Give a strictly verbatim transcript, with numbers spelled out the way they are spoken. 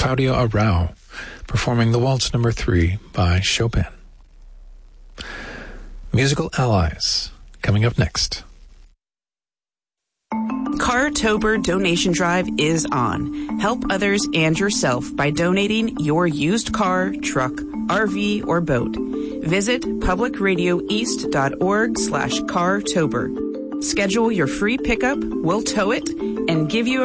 Claudia Arrau, performing the Waltz Number Three by Chopin. Musical Allies, coming up next. Cartober donation drive is on. Help others and yourself by donating your used car, truck, R V, or boat. Visit publicradioeast.org slash cartober. Schedule your free pickup, we'll tow it, and give you a